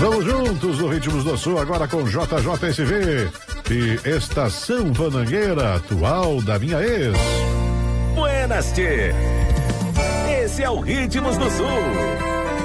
Vamos juntos no Ritmos do Sul, agora com JJSV e Estação Banangueira, atual da minha ex. Buenas, tchê. Esse é o Ritmos do Sul.